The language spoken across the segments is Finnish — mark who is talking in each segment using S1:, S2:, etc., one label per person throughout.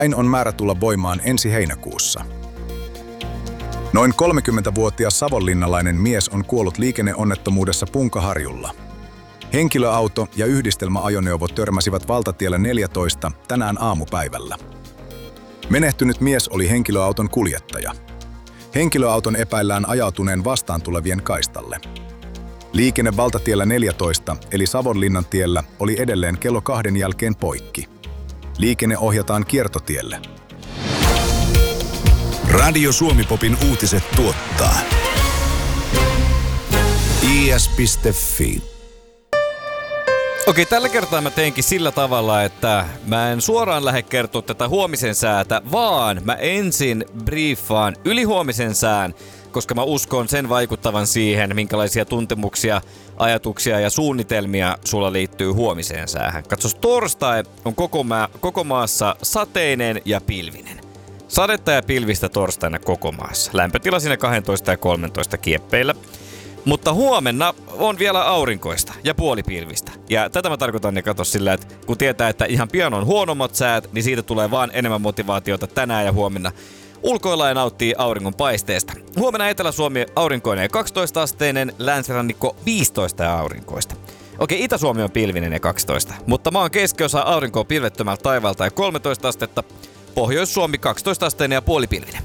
S1: Lain on määrä tulla voimaan ensi heinäkuussa. Noin 30-vuotias savonlinnalainen mies on kuollut liikenneonnettomuudessa Punkaharjulla. Henkilöauto ja yhdistelmäajoneuvo törmäsivät valtatiellä 14 tänään aamupäivällä. Menehtynyt mies oli henkilöauton kuljettaja. Henkilöauton epäillään ajautuneen vastaan tulevien kaistalle. Liikenne valtatiellä 14 eli Savonlinnan tiellä oli edelleen kello 2 jälkeen poikki. Liikenne ohjataan kiertotielle.
S2: Radio Suomi-popin uutiset tuottaa is.fi.
S3: Okei, tällä kertaa mä teinkin sillä tavalla, että mä en suoraan lähde kertoa tätä huomisen säätä, vaan mä ensin briefaan ylihuomisen sään, koska mä uskon sen vaikuttavan siihen, minkälaisia tuntemuksia, ajatuksia ja suunnitelmia sulla liittyy huomiseen säähän. Katsos, torstai on koko maassa sateinen ja pilvinen. Sadetta ja pilvistä torstaina koko maassa. Lämpötila siinä 12 ja 13 kieppeillä. Mutta huomenna on vielä aurinkoista ja puolipilvistä. Ja tätä mä tarkoitan ja katso sillä, että kun tietää, että ihan pian on huonommat säät, niin siitä tulee vaan enemmän motivaatiota tänään ja huomenna ulkoilla ja nauttii auringon paisteesta. Huomenna Etelä-Suomi aurinkoinen ja 12-asteinen, länsirannikko 15 ja aurinkoista. Okei, Itä-Suomi on pilvinen ja 12, mutta maan keskiosa aurinko on pilvettömältä taivaalta ja 13 astetta. Pohjois-Suomi 12-asteinen ja puolipilvinen.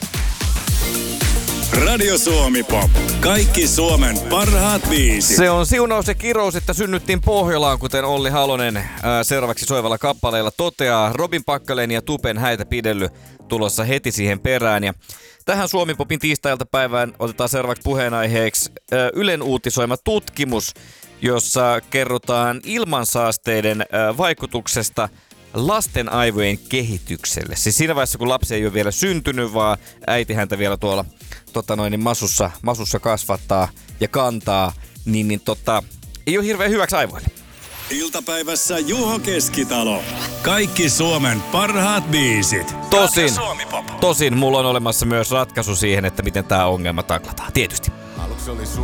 S2: Radio Suomi Pop. Kaikki Suomen parhaat biisit.
S3: Se on siunaus ja kirous, että synnyttiin Pohjolaan, kuten Olli Halonen seuraavaksi soivalla kappaleella toteaa. Robin Packalén ja Tupen häitä pidelly tulossa heti siihen perään. Ja tähän Suomi Popin tiistai-iltapäivään otetaan seuraavaksi puheenaiheeksi Ylen uutisoima tutkimus, jossa kerrotaan ilmansaasteiden vaikutuksesta lasten aivojen kehitykselle. Siis siinä vaiheessa, kun lapsi ei ole vielä syntynyt, vaan äiti häntä vielä tuolla masussa kasvattaa ja kantaa, niin ei ole hirveän hyväksi aivoille.
S2: Iltapäivässä Juho Keskitalo. Kaikki Suomen parhaat biisit.
S3: Tosin mulla on olemassa myös ratkaisu siihen, että miten tää ongelma taklataan. Tietysti.
S4: Aluksi oli